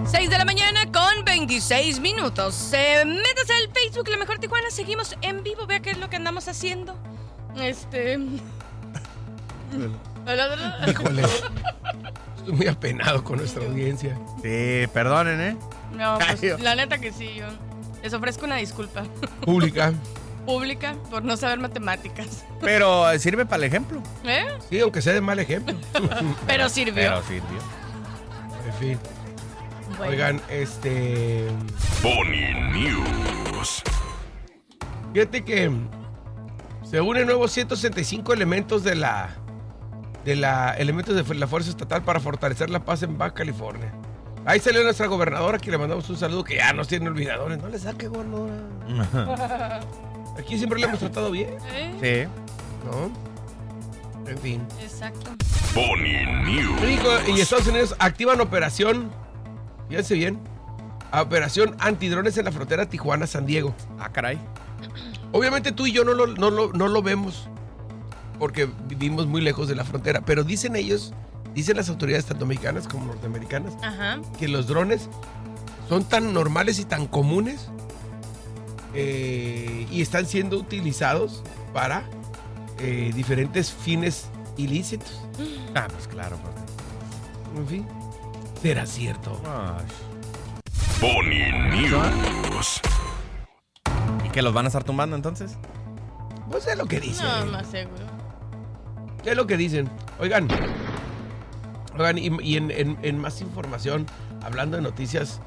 6 de la mañana con 26 minutos. Métase al Facebook La Mejor Tijuana. Seguimos en vivo. Vea qué es lo que andamos haciendo. Híjole. Estoy muy apenado con nuestra audiencia. Sí, perdonen, ¿eh? No, pues la neta que sí. Yo les ofrezco una disculpa. Pública por no saber matemáticas. Pero sirve para el ejemplo. ¿Eh? Sí, aunque sea de mal ejemplo. Pero sirvió. En fin. Bueno. Oigan, Pony News. Fíjate que se unen nuevos 165 elementos de la Fuerza Estatal para fortalecer la paz en Baja California. Ahí salió nuestra gobernadora, que le mandamos un saludo, que ya nos tiene olvidadores. No le saque, gobernadora. Aquí siempre le hemos tratado bien. Sí. ¿No? En fin. Exacto. Pony News. México y Estados Unidos activan operación, fíjense bien, operación antidrones en la frontera Tijuana-San Diego. Ah, caray. Obviamente tú y yo no lo vemos porque vivimos muy lejos de la frontera, pero dicen las autoridades tanto mexicanas como norteamericanas, que los drones son tan normales y tan comunes y están siendo utilizados para diferentes fines ilícitos. Ah, pues claro. Pues. En fin, ¿será cierto? Pony News. ¿Y que los van a estar tumbando entonces? Pues es lo que dicen. No, más seguro. Es lo que dicen. Oigan, y en más información, hablando de noticias,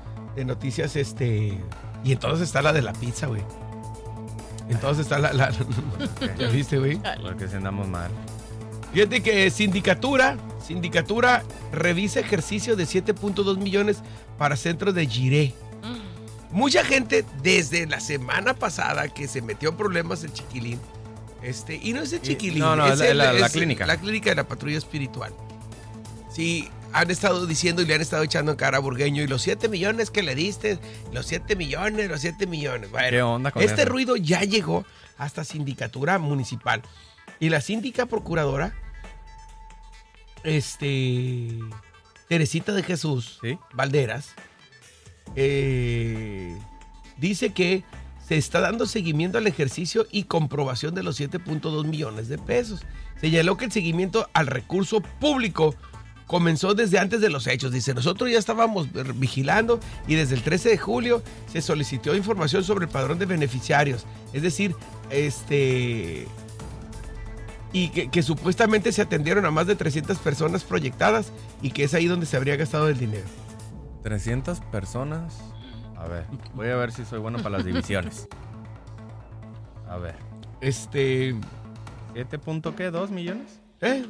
y entonces está la de la pizza, güey. Entonces está la ¿ya viste, güey? Porque si andamos mal. Fíjate que Sindicatura revisa ejercicio de 7.2 millones para centros de Jiré. Mucha gente desde la semana pasada que se metió en problemas el Chiquilín. Y no es el Chiquilín. No, es la clínica. La clínica de la patrulla espiritual. Sí, han estado diciendo y le han estado echando en cara a Burgueño. Y los 7 millones que le diste, los 7 millones. Bueno, ¿qué onda con este eso? ruido ya llegó hasta Sindicatura Municipal. Y la síndica procuradora, Teresita de Jesús, ¿sí? Valderas, dice que se está dando seguimiento al ejercicio y comprobación de los 7.2 millones de pesos. Señaló que el seguimiento al recurso público comenzó desde antes de los hechos. Dice, nosotros ya estábamos vigilando y desde el 13 de julio se solicitó información sobre el padrón de beneficiarios. Es decir, y que supuestamente se atendieron a más de 300 personas proyectadas y que es ahí donde se habría gastado el dinero. 300 personas. A ver, voy a ver si soy bueno para las divisiones. A ver. ¿7.2 millones?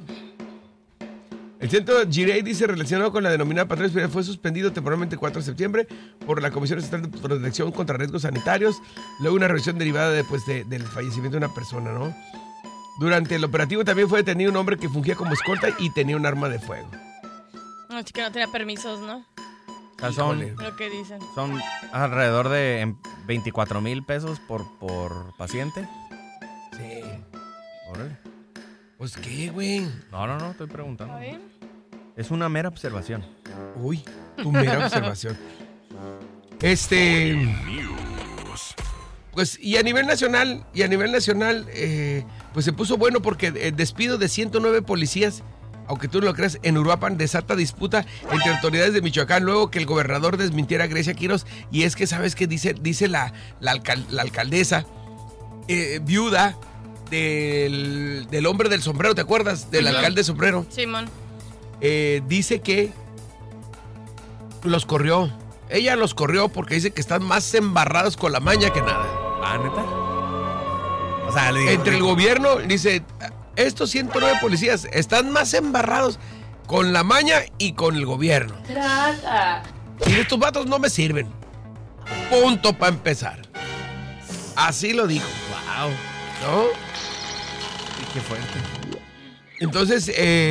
El centro Jirey dice, relacionado con la denominada patrulla espiritual, fue suspendido temporalmente el 4 de septiembre por la Comisión Estatal de Protección contra Riesgos Sanitarios, luego una revisión derivada después del fallecimiento de una persona, ¿no? Durante el operativo también fue detenido un hombre que fungía como escolta y tenía un arma de fuego. No, que no tenía permisos, ¿no? O sea, lo que dicen. Son alrededor de 24,000 pesos por paciente. Sí. Órale. Pues qué, güey. No, estoy preguntando. ¿Está bien? Es una mera observación. Uy, tu mera observación. Pues y a nivel nacional, pues se puso bueno porque el despido de 109 policías, aunque tú no lo creas, en Uruapan desata disputa entre autoridades de Michoacán luego que el gobernador desmintiera a Grecia Quiroz. Y es que, ¿sabes qué? Dice la alcaldesa, viuda del hombre del sombrero, ¿te acuerdas? Del alcalde sombrero. Simón. Dice que los corrió. Ella los corrió porque dice que están más embarrados con la maña que nada. ¿Ah, neta? O sea, entre el gobierno, dice, estos 109 policías están más embarrados con la maña y con el gobierno. Trata. Y estos vatos no me sirven. Punto para empezar. Así lo dijo. Wow. ¿No? Qué fuerte. Entonces,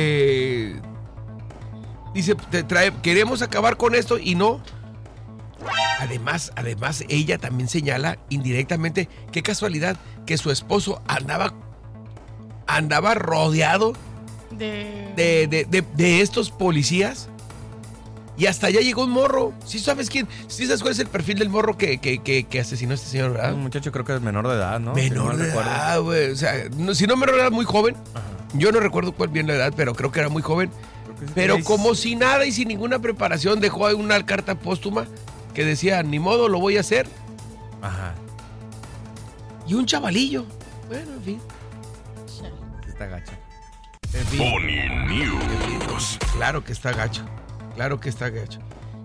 dice, queremos acabar con esto y no. Además, ella también señala indirectamente, qué casualidad, que su esposo andaba rodeado de estos policías Y hasta allá llegó un morro. ¿Sí sabes quién? ¿Sí sabes cuál es el perfil del morro que asesinó a este señor, verdad? Un muchacho creo que es menor de edad, ¿no? Menor de edad, güey. O sea, si no me recuerdo, era muy joven. Ajá. Yo no recuerdo cuál bien la edad, pero creo que era muy joven. Creo que sí Pero tenéis- como si nada y sin ninguna preparación, dejó ahí una carta póstuma que decía, ni modo, lo voy a hacer. Ajá. Y un chavalillo. Bueno, en fin. Sí está gacho. En fin. Pony News. Claro que está gacho. Claro que está gacho.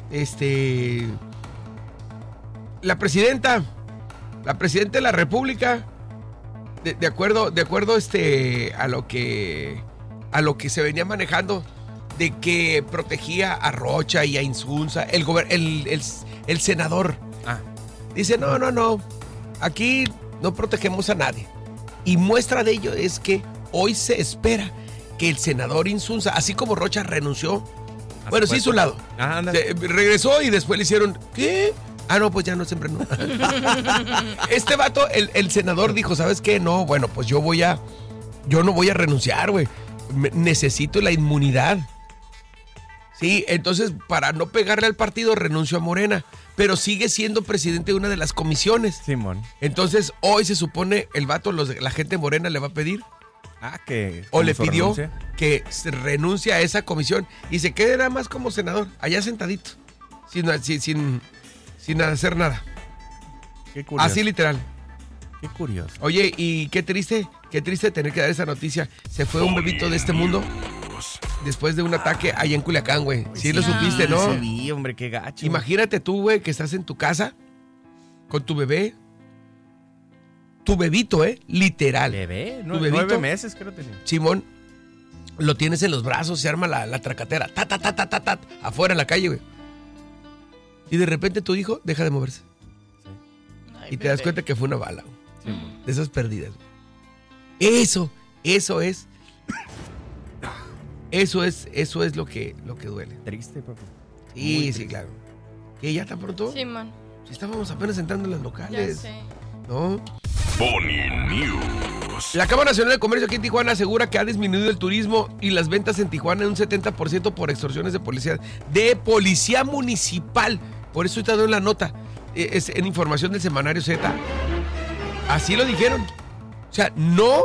La presidenta de la República, de acuerdo a lo que se venía manejando, de que protegía a Rocha y a Insunza, el senador, Ah, dice, no, aquí no protegemos a nadie. Y muestra de ello es que hoy se espera que el senador Insunza, así como Rocha renunció, bueno, sí, puesto. su lado, Ajá, anda. regresó y después le hicieron, ¿qué? Ah, no, pues ya no, siempre no. Este vato, el senador dijo, ¿sabes qué? No, bueno, pues yo no voy a renunciar, güey. Necesito la inmunidad. Sí, entonces para no pegarle al partido renuncio a Morena, pero sigue siendo presidente de una de las comisiones. Simón. Entonces hoy se supone el vato, la gente de Morena le va a pedir Ah, que... o le su pidió renuncia. que se renuncie a esa comisión y se quede nada más como senador, allá sentadito, sin hacer nada. Qué curioso. Así literal. Qué curioso. Oye, y qué triste tener que dar esa noticia. Se fue un bebito de este mundo después de un ataque allá en Culiacán, güey. Sí lo supiste, ¿no? Sí, vi, hombre, qué gacho. Imagínate tú, güey, que estás en tu casa con tu bebé. Tu bebito, literal. Bebé, ¿Tu ¿no? bebito? 9 meses creo que tenía. Simón, lo tienes en los brazos, se arma la tracatera. Ta, afuera en la calle, güey. Y de repente tu hijo deja de moverse. Y te das cuenta que fue una bala, güey. Simón. De esas perdidas. Eso es. Eso es lo que duele. Triste, papá. Sí, Muy sí, triste. claro. ¿Que ya tan pronto? Sí, man. Si estábamos apenas entrando en las Ya locales. sé. ¿No? Pony News. La Cámara Nacional de Comercio aquí en Tijuana asegura que ha disminuido el turismo y las ventas en Tijuana en un 70% por extorsiones de policía municipal. Por eso está dando la nota. Es en información del semanario Z. Así lo dijeron. O sea, no.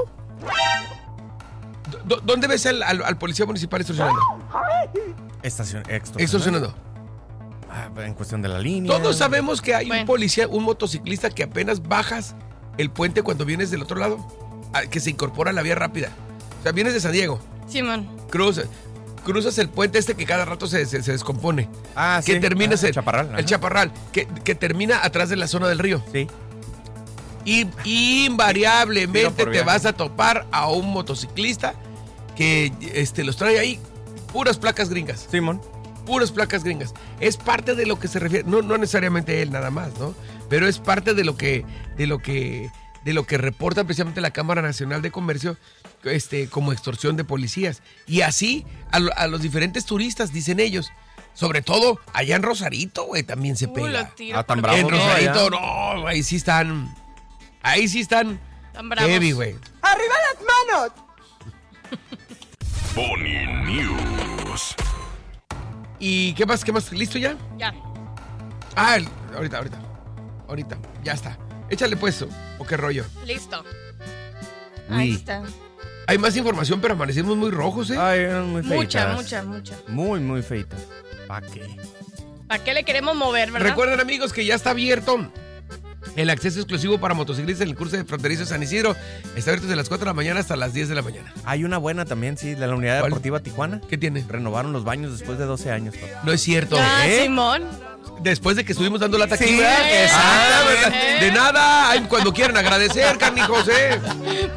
¿Dónde ves al policía municipal extorsionando? Extorsionando. Ah, en cuestión de la línea. Todos sabemos que hay un Bueno. policía, un motociclista que apenas bajas el puente cuando vienes del otro lado, que se incorpora a la vía rápida. O sea, vienes de San Diego, Simón. cruzas el puente que cada rato se descompone. Ah, sí. Que terminas el Chaparral. el Chaparral, que termina atrás de la zona del río. Sí. Y Tiro invariablemente por te viaje. vas a topar a un motociclista que los trae ahí puras placas gringas. Simón. Puras placas gringas. Es parte de lo que se refiere, no necesariamente él nada más, ¿no? Pero es parte de lo que reporta precisamente la Cámara Nacional de Comercio como extorsión de policías. Y así a los diferentes turistas, dicen ellos. Sobre todo allá en Rosarito, güey, también se Lo pega. tiro Ah, tan por bravo, En viaje. ¿no? Rosarito, allá. no, ahí sí están Tan bravos. heavy, güey. Pony News. ¿Y qué más? ¿Listo ya? Ya. Ah, ahorita, ya está. Échale puesto, o qué rollo. Listo. Uy. Ahí está. Hay más información, pero amanecimos muy rojos, ¿eh? Ay, eran muy feitas. Mucha. Muy, muy feitas. ¿Para qué? ¿Para qué le queremos mover, verdad? Recuerden, amigos, que ya está abierto el acceso exclusivo para motociclistas en el curso de fronterizo San Isidro. Está abierto desde las 4 de la mañana hasta las 10 de la mañana. Hay una buena también, sí, de la Unidad ¿Cuál? Deportiva Tijuana. ¿Qué tiene? Renovaron los baños después de 12 años, papá. No es cierto. Ah, ¿Eh? Simón. Después de que estuvimos dando lata aquí, Sí, ¿verdad? exactamente. ¿verdad? De nada. Ay, cuando quieran agradecer, carnijos, ¿eh?